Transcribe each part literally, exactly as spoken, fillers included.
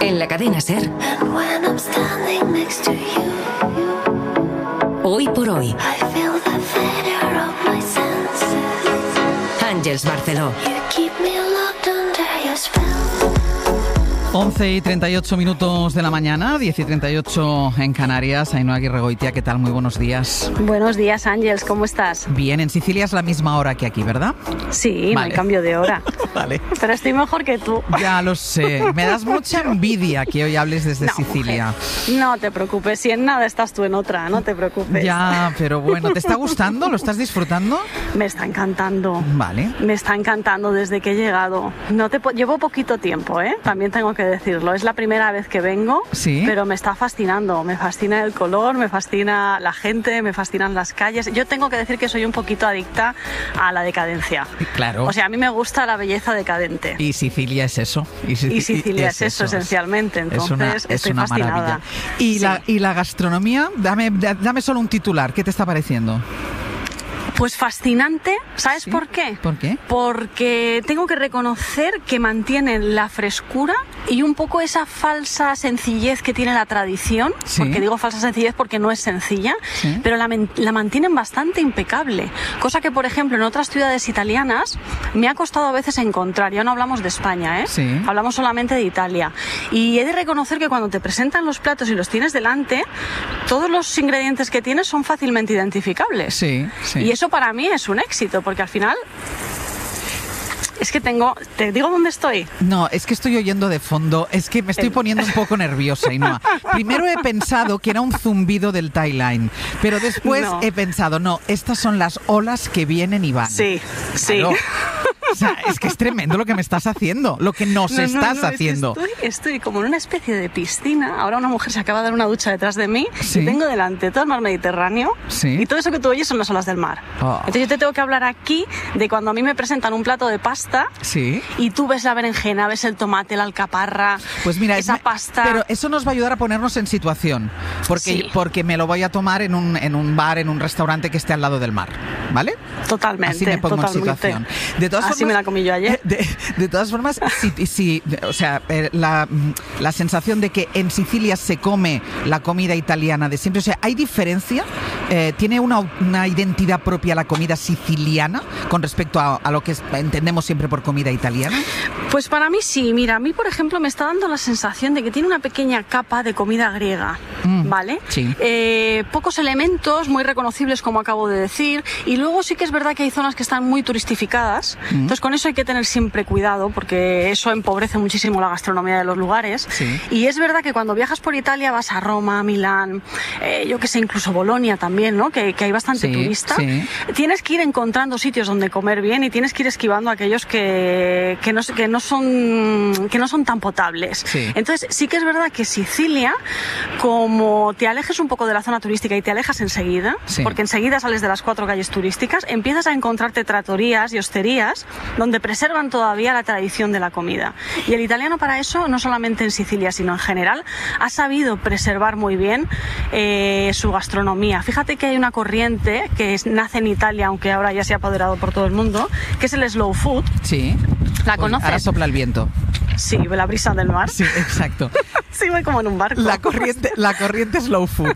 En la cadena SER. Hoy por hoy. Àngels Barceló. once y treinta y ocho minutos de la mañana, diez y treinta y ocho en Canarias. Ainhoa Aguirregoitia, ¿qué tal? Muy buenos días. Buenos días, Ángels, ¿cómo estás? Bien, en Sicilia es la misma hora que aquí, ¿verdad? Sí, vale. No hay cambio de hora. Vale. Pero estoy mejor que tú. Ya lo sé. Me das mucha envidia que hoy hables desde no, Sicilia. Mujer, no te preocupes, si en nada estás tú en otra, no te preocupes. Ya, pero bueno, ¿te está gustando? ¿Lo estás disfrutando? Me está encantando. Vale. Me está encantando desde que he llegado. No te po- Llevo poquito tiempo, ¿eh? También tengo que decirlo. Es la primera vez que vengo, ¿sí? Pero me está fascinando. Me fascina el color, me fascina la gente, me fascinan las calles. Yo tengo que decir que soy un poquito adicta a la decadencia. Claro. O sea, a mí me gusta la belleza decadente. Y Sicilia es eso. Y, y Sicilia es, es eso, eso, esencialmente. Entonces, es una, estoy es una fascinada. Maravilla. ¿Y, sí. la, ¿Y la gastronomía? Dame, dame solo un titular. ¿Qué te está pareciendo? Pues fascinante, ¿sabes ¿Sí? por qué? ¿Por qué? Porque tengo que reconocer que mantienen la frescura y un poco esa falsa sencillez que tiene la tradición, ¿Sí? Porque digo falsa sencillez porque no es sencilla, ¿Sí? pero la, la mantienen bastante impecable, cosa que, por ejemplo, en otras ciudades italianas me ha costado a veces encontrar. Ya no hablamos de España, ¿eh? Sí. Hablamos solamente de Italia. Y he de reconocer que cuando te presentan los platos y los tienes delante, todos los ingredientes que tienes son fácilmente identificables. Sí, sí. Y eso para mí es un éxito, porque al final es que tengo... ¿Te digo dónde estoy? No, es que estoy oyendo de fondo, es que me estoy poniendo un poco nerviosa, Ainhoa. Primero he pensado que era un zumbido del tie line, pero después no. he pensado, no, estas son las olas que vienen y van. Sí, sí. Claro. O sea, es que es tremendo lo que me estás haciendo, lo que nos no, estás no, no, haciendo. Es que estoy, estoy como en una especie de piscina. Ahora una mujer se acaba de dar una ducha detrás de mí, ¿sí? Y tengo delante todo el mar Mediterráneo, ¿sí? Y todo eso que tú oyes son las olas del mar. Oh. Entonces yo te tengo que hablar aquí de cuando a mí me presentan un plato de pasta, ¿sí? Y tú ves la berenjena, ves el tomate, la alcaparra, pues mira, esa me, pasta. Pero eso nos va a ayudar a ponernos en situación, porque, sí. porque me lo voy a tomar en un, en un bar, en un restaurante que esté al lado del mar, ¿vale? Totalmente. Así me pongo totalmente. en situación. De todas Así formas, me la comí yo ayer. De, de todas formas, si, si, o sea, la, la sensación de que en Sicilia se come la comida italiana de siempre, o sea, ¿hay diferencia? Eh, ¿Tiene una, una identidad propia la comida siciliana con respecto a, a lo que es, entendemos siempre por comida italiana? Pues para mí sí. Mira, a mí, por ejemplo, me está dando la sensación de que tiene una pequeña capa de comida griega, mm, ¿vale? Sí. Eh, pocos elementos muy reconocibles, como acabo de decir, y luego sí que es verdad que hay zonas que están muy turistificadas, mm. Entonces con eso hay que tener siempre cuidado, porque eso empobrece muchísimo la gastronomía de los lugares. Sí. Y es verdad que cuando viajas por Italia vas a Roma, Milán, eh, yo que sé, incluso Bolonia también, ¿no? Que, que hay bastante sí, turista. Sí. Tienes que ir encontrando sitios donde comer bien y tienes que ir esquivando aquellos que, que, no, que, no, son, que no son tan potables. Sí. Entonces sí que es verdad que Sicilia, como te alejes un poco de la zona turística y te alejas enseguida, sí. porque enseguida sales de las cuatro calles turísticas, empiezas a encontrarte trattorías y hosterías donde preservan todavía la tradición de la comida. Y el italiano para eso, no solamente en Sicilia, sino en general, ha sabido preservar muy bien eh, su gastronomía. Fíjate que hay una corriente que es, nace en Italia, aunque ahora ya se ha apoderado por todo el mundo, que es el slow food. Sí. ¿La Uy, conoces? Ahora sopla el viento. Sí, la brisa del mar. Sí, exacto. Sí, voy como en un barco. La corriente, la corriente slow food.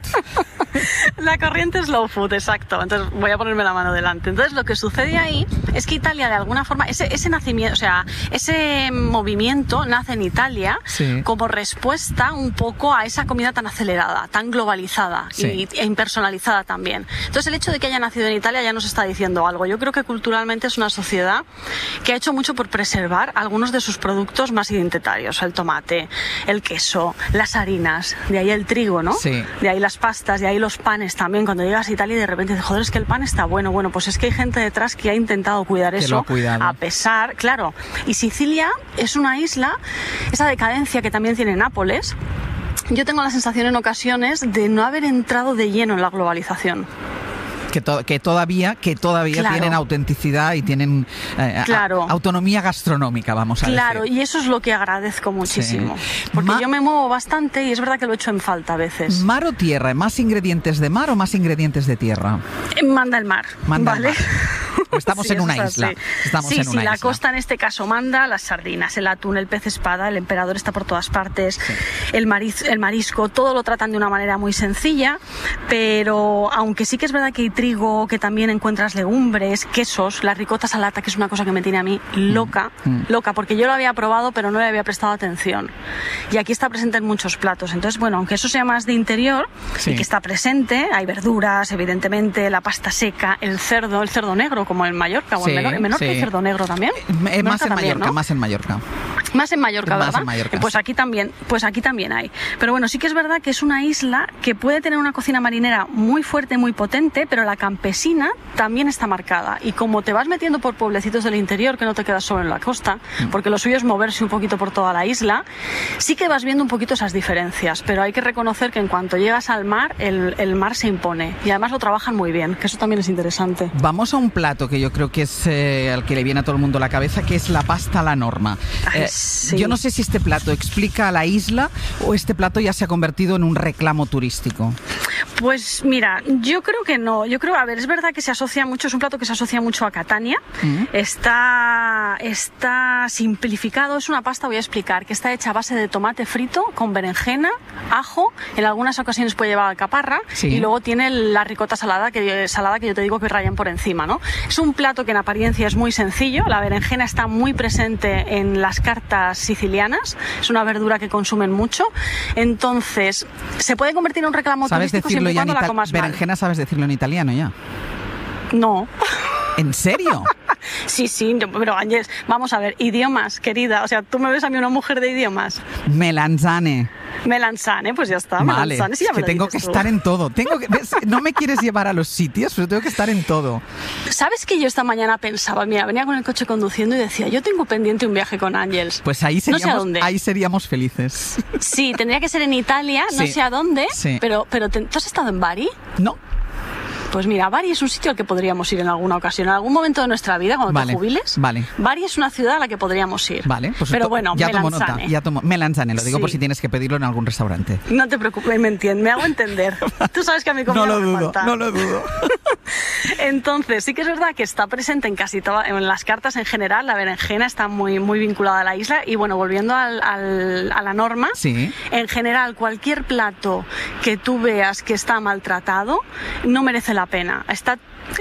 La corriente slow food, exacto. Entonces voy a ponerme la mano delante. Entonces lo que sucede ahí es que Italia de alguna forma, ese, ese nacimiento, o sea, ese movimiento nace en Italia, sí. Como respuesta un poco a esa comida tan acelerada, tan globalizada, sí. y, e impersonalizada también. Entonces el hecho de que haya nacido en Italia ya nos está diciendo algo. Yo creo que culturalmente es una sociedad que ha hecho mucho por preservar algunos de sus productos más identitarios, el tomate, el queso, las harinas, de ahí el trigo, ¿no? Sí. De ahí las pastas, de ahí los panes también. Cuando llegas a Italia y de repente dices, joder, es que el pan está bueno. Bueno, pues es que hay gente detrás que ha intentado cuidar que eso, lo ha cuidado. A pesar, claro. Y Sicilia es una isla, esa decadencia que también tiene Nápoles. Yo tengo la sensación en ocasiones de no haber entrado de lleno en la globalización. Que, to- que todavía, que todavía claro. tienen autenticidad y tienen eh, claro. a- autonomía gastronómica, vamos a claro, decir. Claro, y eso es lo que agradezco muchísimo. Sí. Porque Ma- yo me muevo bastante y es verdad que lo echo en falta a veces. ¿Mar o tierra? ¿Más ingredientes de mar o más ingredientes de tierra? Manda el mar, Manda ¿vale? el mar. Estamos sí, en una isla. Así. Estamos sí, en sí, una la isla. costa en este caso manda, las sardinas, el atún, el pez espada, el emperador está por todas partes, sí. el, mariz, el marisco, todo lo tratan de una manera muy sencilla, pero aunque sí que es verdad que hay trigo, que también encuentras legumbres, quesos, la ricota salata, que es una cosa que me tiene a mí loca, mm. loca, porque yo lo había probado pero no le había prestado atención. Y aquí está presente en muchos platos. Entonces, bueno, aunque eso sea más de interior, sí. y que está presente, hay verduras, evidentemente, la pasta seca, el cerdo, el cerdo negro, como en Mallorca, o sí, en Menorca. ¿En Menorca sí. hay cerdo negro también? Eh, más en también, Mallorca, ¿no? más en Mallorca. Más en Mallorca, más ¿verdad? En Mallorca, pues sí. aquí también, pues aquí también hay. Pero bueno, sí que es verdad que es una isla que puede tener una cocina marinera muy fuerte, muy potente, pero la campesina también está marcada. Y como te vas metiendo por pueblecitos del interior, que no te quedas solo en la costa, porque lo suyo es moverse un poquito por toda la isla, sí que vas viendo un poquito esas diferencias, pero hay que reconocer que en cuanto llegas al mar, el, el mar se impone. Y además lo trabajan muy bien, que eso también es interesante. Vamos a un plato que yo creo que es eh, al que le viene a todo el mundo a la cabeza, que es la pasta a la norma. Ay, eh, sí. Yo no sé si este plato explica a la isla o este plato ya se ha convertido en un reclamo turístico. Pues mira, yo creo que no. Yo creo, a ver, es verdad que se asocia mucho, es un plato que se asocia mucho a Catania. Uh-huh. Está, está simplificado, es una pasta, voy a explicar, que está hecha a base de tomate frito con berenjena, ajo, en algunas ocasiones puede llevar alcaparra, sí. y luego tiene la ricota salada que, salada que yo te digo que rayan por encima, ¿no? Es un plato que en apariencia es muy sencillo, la berenjena está muy presente en las cartas sicilianas, es una verdura que consumen mucho, entonces se puede convertir en un reclamo turístico siempre y cuando la comas mal. Berenjena sabes decirlo en italiano ya. No. ¿En serio? Sí, sí, pero Ángeles, vamos a ver, idiomas, querida, o sea, tú me ves a mí una mujer de idiomas. Melanzane. Melanzane, pues ya está. Vale, melanzane, sí, ya es que me tengo que tú. estar en todo. Tengo que, ¿ves? No me quieres llevar a los sitios, pero tengo que estar en todo. ¿Sabes que yo esta mañana pensaba, mira, venía con el coche conduciendo y decía, yo tengo pendiente un viaje con Ángeles? Pues ahí seríamos, no sé a dónde. Ahí seríamos felices. Sí, tendría que ser en Italia, no sí. sé a dónde, sí. pero, pero ¿tú has estado en Bari? No. Pues mira, Bari es un sitio al que podríamos ir en alguna ocasión, en algún momento de nuestra vida, cuando vale, te jubiles. Vale. Bari es una ciudad a la que podríamos ir. Vale, pues pero to- bueno, ya tomo Melanzane. nota. Ya tomo Melanzane, lo digo sí. por si tienes que pedirlo en algún restaurante. No te preocupes, me entiendes, me hago entender. Tú sabes que a mi comida no lo me dudo, falta. no lo dudo. Entonces, sí que es verdad que está presente en casi todas, en las cartas en general, la berenjena está muy, muy vinculada a la isla. Y bueno, volviendo al, al, a la norma, sí. en general, cualquier plato que tú veas que está maltratado, no merece la pena. Está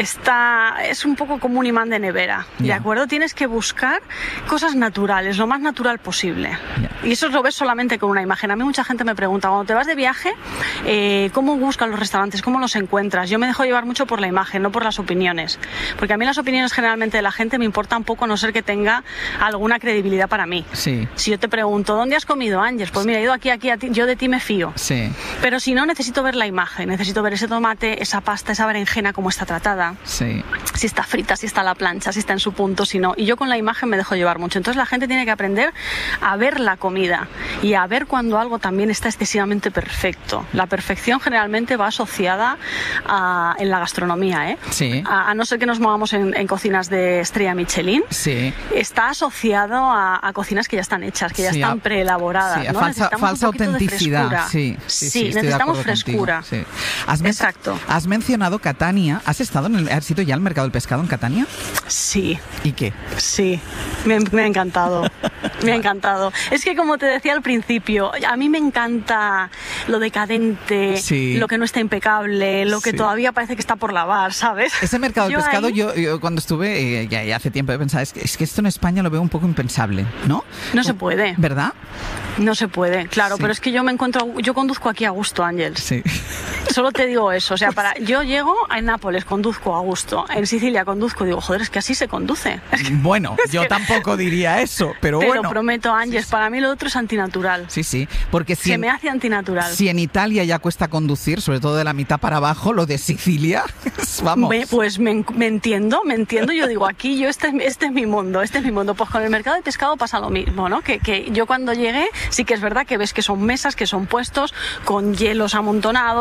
Está, es un poco como un imán de nevera, ¿de yeah. acuerdo? Tienes que buscar cosas naturales, lo más natural posible. Yeah. Y eso lo ves solamente con una imagen. A mí mucha gente me pregunta, cuando te vas de viaje, eh, ¿cómo buscas los restaurantes? ¿Cómo los encuentras? Yo me dejo llevar mucho por la imagen, no por las opiniones. Porque a mí las opiniones generalmente de la gente me importan poco, a no ser que tenga alguna credibilidad para mí. Sí. Si yo te pregunto, ¿dónde has comido, Ángeles? Pues mira, he ido aquí, aquí, a ti, yo de ti me fío. Sí. Pero si no, necesito ver la imagen, necesito ver ese tomate, esa pasta, esa berenjena, cómo está tratada. Sí. Si está frita, si está a la plancha, si está en su punto, si no. Y yo con la imagen me dejo llevar mucho. Entonces la gente tiene que aprender a ver la comida y a ver cuando algo también está excesivamente perfecto. La perfección generalmente va asociada a, en la gastronomía, ¿eh? Sí. A, a no ser que nos movamos en, en cocinas de estrella Michelin. Sí. Está asociado a, a cocinas que ya están hechas, que ya sí, están a, preelaboradas. Sí, a ¿no? falsa, falsa autenticidad. Sí, sí, sí, sí, necesitamos frescura. Sí. Has men- Exacto. Has mencionado Catania. ¿Has estado en el, has ido ya al mercado del pescado en Catania? Sí. ¿Y qué? Sí, me, me ha encantado. Me ha encantado. Es que como te decía al principio, a mí me encanta lo decadente, sí. lo que no está impecable, lo que sí. todavía parece que está por lavar, ¿sabes? Ese mercado del yo pescado, ahí... yo, yo cuando estuve, eh, ya, ya hace tiempo, he pensado, es que, es que esto en España lo veo un poco impensable, ¿no? No se puede. ¿Verdad? No se puede, claro, sí. pero es que yo me encuentro, yo conduzco aquí a gusto, Ángeles. Sí. Solo te digo eso, o sea, para yo llego a Nápoles, conduzco a gusto, en Sicilia conduzco, digo, joder, es que así se conduce. Es que, bueno, es yo que, tampoco diría eso, pero te bueno. Te lo prometo, Ángeles, sí, sí. para mí lo otro es antinatural. Sí, sí, porque si se en, me hace antinatural. Si en Italia ya cuesta conducir, sobre todo de la mitad para abajo, lo de Sicilia, vamos. Me, pues me, me entiendo, me entiendo, yo digo, aquí yo este, este es mi mundo, este es mi mundo. Pues con el mercado de pescado pasa lo mismo, ¿no? Que, que yo cuando llegué, sí que es verdad que ves que son mesas, que son puestos con hielos amontonados, el pescado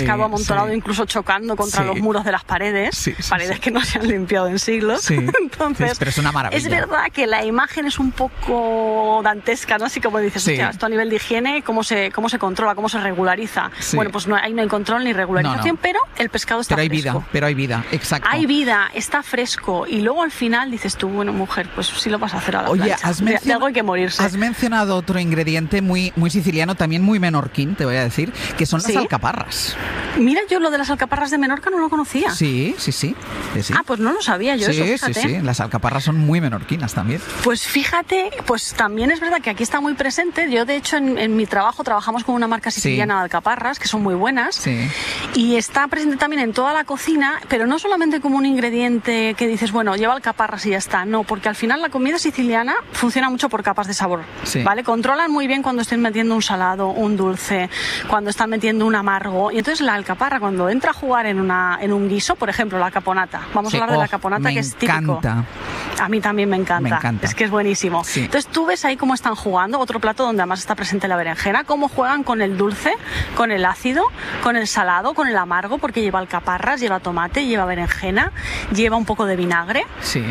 pescado amontonado, sí. incluso chocando contra sí. los muros de las paredes, sí, sí, paredes sí. que no se han limpiado en siglos. Sí. Entonces, sí, pero es una maravilla. Es verdad que la imagen es un poco dantesca, ¿no? Así como dices, sí. esto a nivel de higiene, ¿cómo se, cómo se controla, cómo se regulariza? Sí. Bueno, pues no, ahí no hay control ni regularización, no, no. pero el pescado está pero hay fresco. Vida, pero hay vida, exacto. Hay vida, está fresco, y luego al final dices tú, bueno, mujer, pues sí lo vas a hacer a la Oye, plancha. Has mencion... de, de algo hay que morirse. Has mencionado otro ingrediente muy, muy siciliano, también muy menorquín, te voy a decir, que son las ¿Sí? alcaparras. Mira, yo lo de las alcaparras de Menorca no lo conocía. Sí, sí, sí. sí, sí. Ah, pues no lo sabía yo sí, eso, fíjate. Sí, sí, las alcaparras son muy menorquinas también. Pues fíjate, pues también es verdad que aquí está muy presente. Yo, de hecho, en, en mi trabajo trabajamos con una marca siciliana sí. de alcaparras, que son muy buenas. Sí. Y está presente también en toda la cocina, pero no solamente como un ingrediente que dices, bueno, lleva alcaparras y ya está. No, porque al final la comida siciliana funciona mucho por capas de sabor. Sí. ¿Vale? Controlan muy bien cuando estén metiendo un salado, un dulce, cuando están metiendo un amargo. Y entonces la alcaparra, cuando entra a jugar en, una, en un guiso, por ejemplo, la caponata. Vamos sí. a hablar oh, de la caponata, que es típico. Me encanta. A mí también me encanta. Me encanta. Es que es buenísimo. Sí. Entonces tú ves ahí cómo están jugando, otro plato donde además está presente la berenjena, cómo juegan con el dulce, con el ácido, con el salado, con el amargo, porque lleva alcaparras, lleva tomate, lleva berenjena, lleva un poco de vinagre, sí.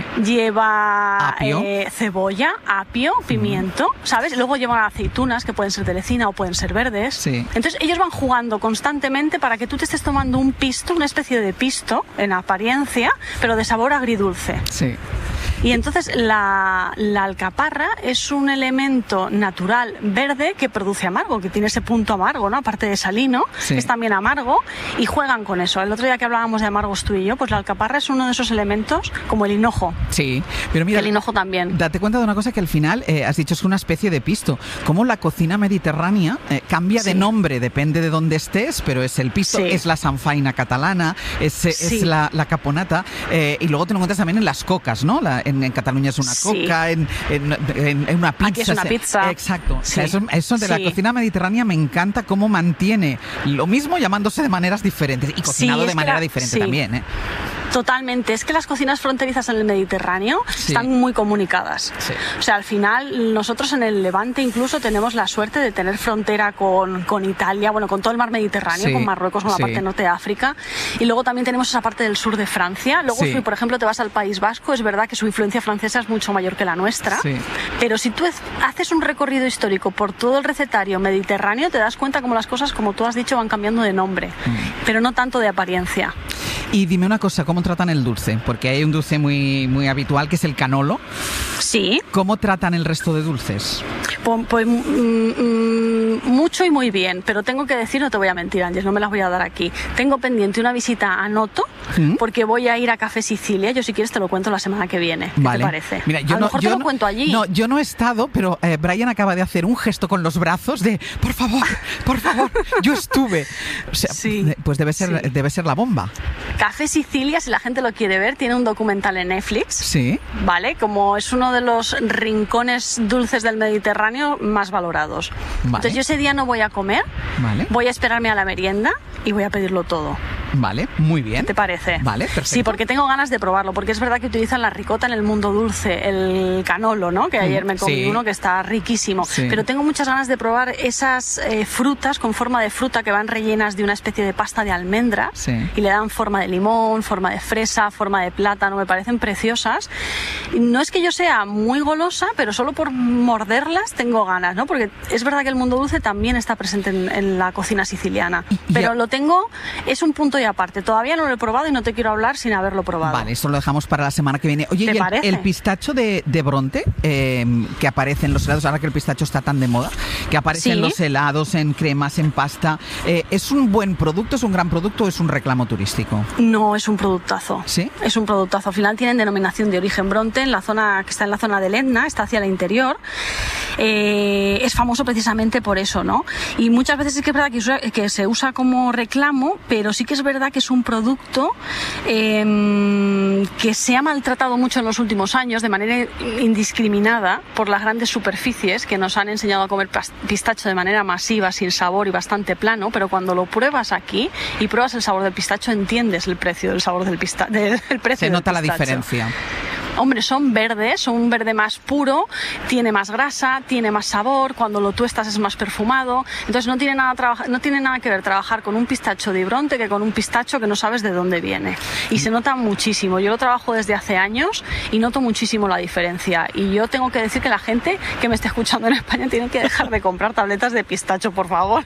lleva apio. Eh, cebolla, apio, pimiento, mm. ¿sabes? Luego llevan aceitunas, que pueden ser de lecina o pueden ser verdes. Sí. Entonces ellos van jugando constantemente para que tú te estés tomando un pisto, una especie de pisto en apariencia, pero de sabor agridulce. Sí. Y entonces la, la alcaparra es un elemento natural verde que produce amargo, que tiene ese punto amargo, ¿no? Aparte de salino, sí. que es también amargo, y juegan con eso. El otro día que hablábamos de amargos tú y yo, pues la alcaparra es uno de esos elementos, como el hinojo. Sí, pero mira, el hinojo también. Date cuenta de una cosa, que al final eh, has dicho es una especie de pisto. Como la cocina mediterránea eh, cambia sí. de nombre, depende de dónde estés, pero es el pisto, sí. es la sanfaina catalana, es, sí. es la, la caponata, eh, y luego te lo encuentras también en las cocas, ¿no? La, En, en Cataluña es una coca, sí. en, en, en, en una pizza. Aquí es una pizza. Exacto. Sí. O sea, eso, eso de sí. la cocina mediterránea me encanta cómo mantiene lo mismo llamándose de maneras diferentes y cocinado sí, de manera la, diferente sí. también, ¿eh? Totalmente. Es que las cocinas fronterizas en el Mediterráneo sí. están muy comunicadas. Sí. O sea, al final, nosotros en el Levante incluso tenemos la suerte de tener frontera con, con Italia, bueno, con todo el mar Mediterráneo, sí. con Marruecos, con la sí. parte norte de África. Y luego también tenemos esa parte del sur de Francia. Luego, sí. si por ejemplo te vas al País Vasco, es verdad que su influencia francesa es mucho mayor que la nuestra. Sí. Pero si tú haces un recorrido histórico por todo el recetario mediterráneo, te das cuenta como las cosas, como tú has dicho, van cambiando de nombre. Mm. Pero no tanto de apariencia. Y dime una cosa, ¿cómo tratan el dulce? Porque hay un dulce muy, muy habitual que es el canolo. Sí. ¿Cómo tratan el resto de dulces? Pues, pues mm, mucho y muy bien, pero tengo que decir, no te voy a mentir, Ángeles, no me las voy a dar aquí. Tengo pendiente una visita a Noto, ¿Mm? porque voy a ir a Café Sicilia. Yo si quieres te lo cuento la semana que viene. ¿Qué vale. te parece? Mira, yo a lo no, mejor yo te lo no, cuento allí. No, yo no he estado, pero eh, Brian acaba de hacer un gesto con los brazos de, por favor, por favor, yo estuve. O sea, sí, pues debe ser, sí. debe ser la bomba. Café Sicilia, si la gente lo quiere ver, tiene un documental en Netflix. Sí. Vale, como es uno de los rincones dulces del Mediterráneo más valorados. Vale. Entonces yo ese día no voy a comer, vale. voy a esperarme a la merienda y voy a pedirlo todo. Vale, muy bien. ¿Qué te parece? Vale, perfecto. Sí, porque tengo ganas de probarlo, porque es verdad que utilizan la ricota en el mundo dulce, el canolo, ¿no? Que ayer me comí sí. uno que está riquísimo. Sí. Pero tengo muchas ganas de probar esas eh, frutas con forma de fruta que van rellenas de una especie de pasta de almendra sí. y le dan forma de limón, forma de fresa, forma de plátano, me parecen preciosas. No es que yo sea muy golosa, pero solo por morderlas tengo ganas, ¿no? Porque es verdad que el mundo dulce también está presente en, en la cocina siciliana. Pero lo tengo, es un punto y aparte. Todavía no lo he probado y no te quiero hablar sin haberlo probado. Vale, eso lo dejamos para la semana que viene. Oye, ¿y el, el pistacho de, de Bronte, eh, que aparece en los helados, ahora que el pistacho está tan de moda, que aparece ¿Sí? en los helados, en cremas, en pasta, eh, ¿es un buen producto, es un gran producto o es un reclamo turístico? No, es un productazo. ¿Sí? Es un productazo. Al final tienen denominación de origen Bronte, en la zona que está en la zona del Etna, está hacia el interior. Eh, es famoso precisamente por eso, ¿no? Y muchas veces es que es verdad que, usa, que se usa como reclamo, pero sí que es verdad que es un producto eh, que se ha maltratado mucho en los últimos años de manera indiscriminada por las grandes superficies que nos han enseñado a comer pistacho de manera masiva, sin sabor y bastante plano, pero cuando lo pruebas aquí y pruebas el sabor del pistacho entiendes el precio del sabor del pistacho. Del precio se nota del la diferencia. Hombre, son verdes, son un verde más puro, tiene más grasa, tiene más sabor, cuando lo tuestas es más perfumado, entonces no tiene nada, traba- no tiene nada que ver trabajar con un pistacho de Ibronte que con un pistacho que no sabes de dónde viene. Y se nota muchísimo, yo lo trabajo desde hace años y noto muchísimo la diferencia. Y yo tengo que decir que la gente que me está escuchando en España tiene que dejar de comprar tabletas de pistacho, por favor.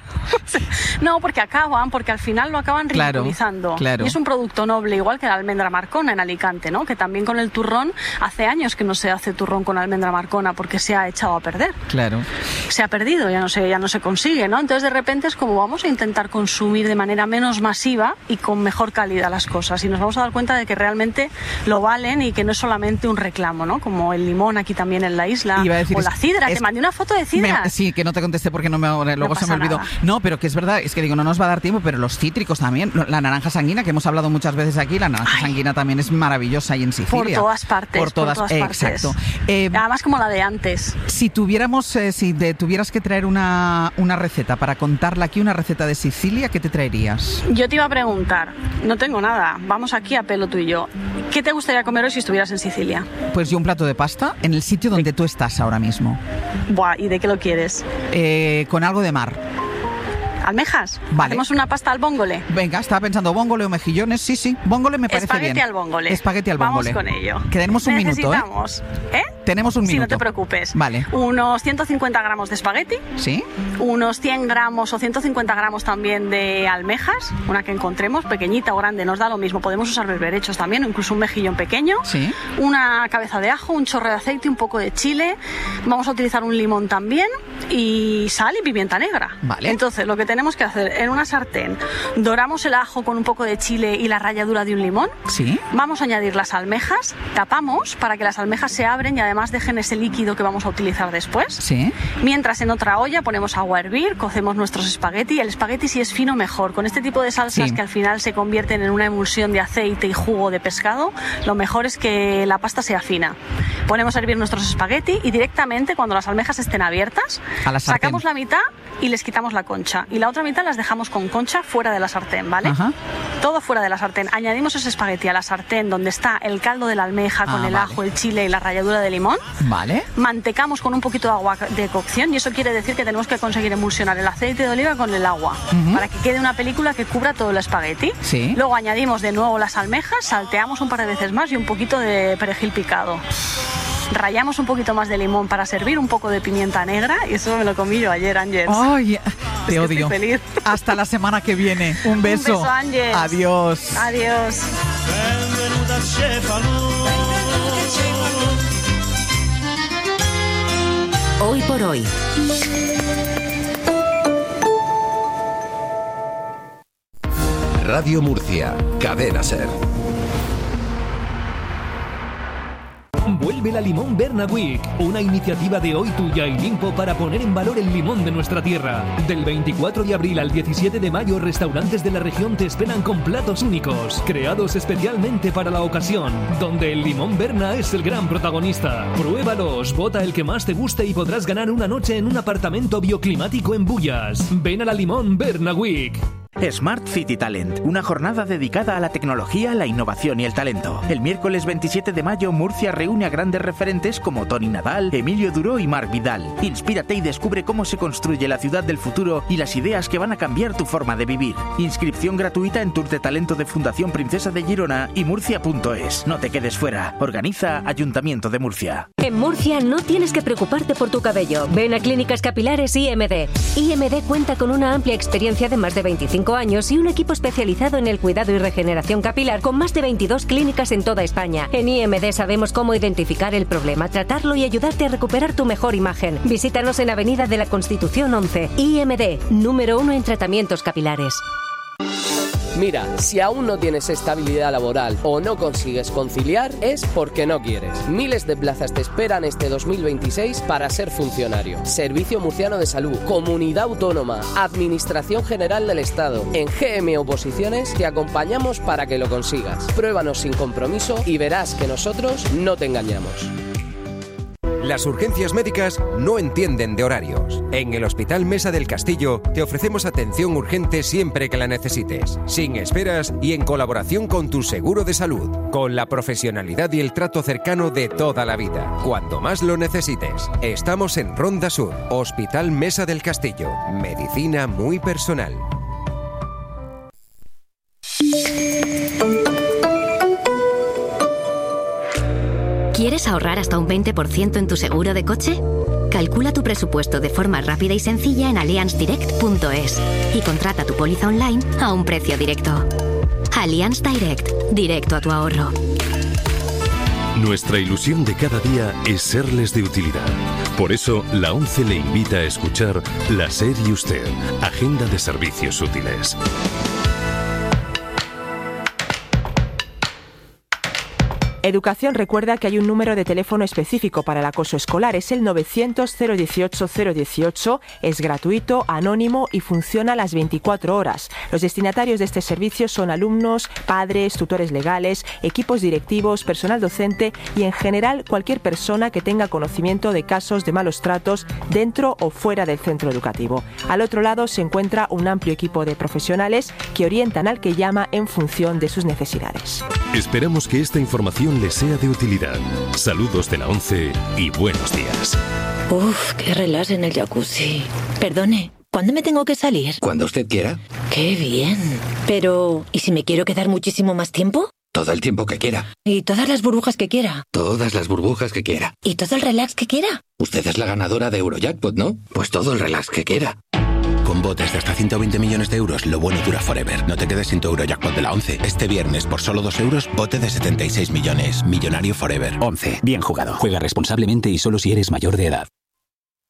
No, porque acaban, porque al final lo acaban ridiculizando. Claro, claro. Y es un producto noble, igual que la almendra marcona en Alicante, ¿no? Que también con el turrón, hace años que no se hace turrón con almendra marcona porque se ha echado a perder. Claro. Se ha perdido, ya no se, ya no se consigue, ¿no? Entonces de repente es como vamos a intentar consumir de manera menos masiva y con mejor calidad las cosas. Y nos vamos a dar cuenta de que realmente lo valen y que no es solamente un reclamo, ¿no? Como el limón aquí también en la isla. Iba a decir, o la cidra, es, te mandé una foto de cidra. Me, sí, que no te contesté porque no me, luego no se me olvidó. Nada. No, pero que es verdad, es que digo, no nos va a dar tiempo, pero los cítricos también. La naranja sanguina, que hemos hablado muchas veces aquí, la naranja Ay. sanguina también es maravillosa ahí en Sicilia. Por todas partes. Por todas, por todas partes. Exacto. Eh, Además como la de antes. Si tuviéramos, eh, si te tuvieras que traer una, una receta para contarla aquí, una receta de Sicilia, ¿qué te traerías? Yo te iba a preguntar, no tengo nada, vamos aquí a pelo tú y yo. ¿Qué te gustaría comer hoy si estuvieras en Sicilia? Pues yo un plato de pasta en el sitio donde tú estás ahora mismo. Buah, ¿y de qué lo quieres? Eh, con algo de mar. ¿Almejas? Vale. ¿Hacemos una pasta al bóngole? Venga, estaba pensando bóngole o mejillones. Sí, sí, bóngole me parece Espagueti bien. al bóngole. Espagueti al bóngole. Vamos con ello. Que tenemos un minuto, ¿eh? Necesitamos, ¿eh? Tenemos un minuto. Sí, no te preocupes. Vale. Unos ciento cincuenta gramos de espagueti. Sí. Unos cien gramos o ciento cincuenta gramos también de almejas, una que encontremos, pequeñita o grande, nos da lo mismo. Podemos usar berberechos también, o incluso un mejillón pequeño. Sí. Una cabeza de ajo, un chorro de aceite, un poco de chile. Vamos a utilizar un limón también y sal y pimienta negra. Vale. Entonces, lo que tenemos que hacer en una sartén, doramos el ajo con un poco de chile y la ralladura de un limón. Sí. Vamos a añadir las almejas, tapamos para que las almejas se abren y además dejen ese líquido que vamos a utilizar después. Sí. Mientras en otra olla ponemos agua a hervir, cocemos nuestros espagueti. El espagueti si es fino mejor. Con este tipo de salsas Sí. que al final se convierten en una emulsión de aceite y jugo de pescado, lo mejor es que la pasta sea fina. Ponemos a hervir nuestros espagueti y directamente cuando las almejas estén abiertas, a la sartén. Sacamos la mitad y les quitamos la concha. Y la otra mitad las dejamos con concha fuera de la sartén, ¿vale? Ajá. Todo fuera de la sartén. Añadimos ese espagueti a la sartén donde está el caldo de la almeja con Ah, el vale. ajo, el chile y la ralladura de limón. Vale. Mantecamos con un poquito de agua de cocción y eso quiere decir que tenemos que conseguir emulsionar el aceite de oliva con el agua Ujú. para que quede una película que cubra todo el espagueti. Sí. Luego añadimos de nuevo las almejas, salteamos un par de veces más y un poquito de perejil picado. Rallamos un poquito más de limón para servir, un poco de pimienta negra y eso me lo comí yo ayer, Ángels. Ay, Es te que odio. estoy feliz. Hasta la semana que viene. Un beso. beso, Ángels. Adiós. Adiós. Benvenuta a Cefalù. Hoy por hoy. Radio Murcia, Cadena Ser. Vuelve la Limón Berna Week, una iniciativa de Hoy Tuya y Limpo para poner en valor el limón de nuestra tierra. Del veinticuatro de abril al diecisiete de mayo, restaurantes de la región te esperan con platos únicos, creados especialmente para la ocasión, donde el limón Berna es el gran protagonista. Pruébalos, vota el que más te guste y podrás ganar una noche en un apartamento bioclimático en Bullas. Ven a la Limón Berna Week. Smart City Talent, una jornada dedicada a la tecnología, la innovación y el talento. El miércoles veintisiete de mayo, Murcia reúne a grandes referentes como Toni Nadal, Emilio Duró y Marc Vidal. Inspírate y descubre cómo se construye la ciudad del futuro y las ideas que van a cambiar tu forma de vivir. Inscripción gratuita en Tour de Talento de Fundación Princesa de Girona y murcia punto es. No te quedes fuera. Organiza Ayuntamiento de Murcia. En Murcia no tienes que preocuparte por tu cabello. Ven a Clínicas Capilares I M D. I M D cuenta con una amplia experiencia de más de veinticinco años y un equipo especializado en el cuidado y regeneración capilar con más de veintidós clínicas en toda España. En I M D sabemos cómo identificar el problema, tratarlo y ayudarte a recuperar tu mejor imagen. Visítanos en Avenida de la Constitución once. I M D, número uno en tratamientos capilares. Mira, si aún no tienes estabilidad laboral o no consigues conciliar, es porque no quieres. Miles de plazas te esperan este dos mil veintiséis para ser funcionario. Servicio Murciano de Salud, Comunidad Autónoma, Administración General del Estado. En G M Oposiciones te acompañamos para que lo consigas. Pruébanos sin compromiso y verás que nosotros no te engañamos. Las urgencias médicas no entienden de horarios. En el Hospital Mesa del Castillo te ofrecemos atención urgente siempre que la necesites, sin esperas y en colaboración con tu seguro de salud, con la profesionalidad y el trato cercano de toda la vida, cuando más lo necesites. Estamos en Ronda Sur, Hospital Mesa del Castillo. Medicina muy personal. ¿Quieres ahorrar hasta un veinte por ciento en tu seguro de coche? Calcula tu presupuesto de forma rápida y sencilla en allianz direct punto es y contrata tu póliza online a un precio directo. Allianz Direct, directo a tu ahorro. Nuestra ilusión de cada día es serles de utilidad. Por eso, la ONCE le invita a escuchar La SER y Usted, Agenda de Servicios Útiles. Educación recuerda que hay un número de teléfono específico para el acoso escolar. Es el novecientos cero dieciocho cero dieciocho. Es gratuito, anónimo y funciona a las veinticuatro horas. Los destinatarios de este servicio son alumnos, padres, tutores legales, equipos directivos, personal docente y en general cualquier persona que tenga conocimiento de casos de malos tratos dentro o fuera del centro educativo. Al otro lado se encuentra un amplio equipo de profesionales que orientan al que llama en función de sus necesidades. Esperamos que esta información les sea de utilidad. Saludos de la ONCE y buenos días. Uf, qué relax en el jacuzzi. Perdone, ¿cuándo me tengo que salir? Cuando usted quiera. Qué bien. Pero, ¿y si me quiero quedar muchísimo más tiempo? Todo el tiempo que quiera. ¿Y todas las burbujas que quiera? Todas las burbujas que quiera. ¿Y todo el relax que quiera? Usted es la ganadora de Eurojackpot, ¿no? Pues todo el relax que quiera. Con botes de hasta ciento veinte millones de euros, lo bueno dura forever. No te quedes sin tu Eurojackpot de la ONCE. Este viernes, por solo dos euros, bote de setenta y seis millones. Millonario forever. ONCE. Bien jugado. Juega responsablemente y solo si eres mayor de edad.